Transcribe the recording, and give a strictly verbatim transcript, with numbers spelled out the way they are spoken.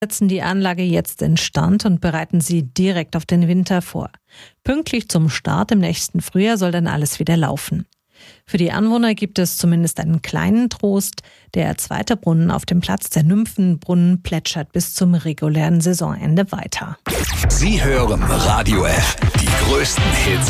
setzen die Anlage jetzt instand und bereiten sie direkt auf den Winter vor. Pünktlich zum Start im nächsten Frühjahr soll dann alles wieder laufen. Für die Anwohner gibt es zumindest einen kleinen Trost. Der zweite Brunnen auf dem Platz der Nymphenbrunnen plätschert bis zum regulären Saisonende weiter. Sie hören Radio F, die größten Hits